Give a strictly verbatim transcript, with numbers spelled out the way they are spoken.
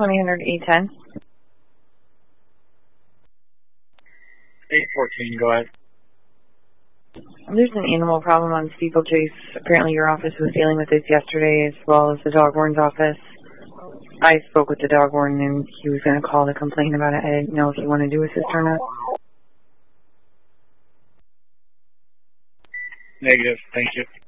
twenty hundred eight ten. eight fourteen, go ahead. There's an animal problem on Steeplechase. Apparently your office was dealing with this yesterday as well as the dog warden's office. I spoke with the dog warden and he was going to call to complain about it. I didn't know if you want to do assist or not. Negative, thank you.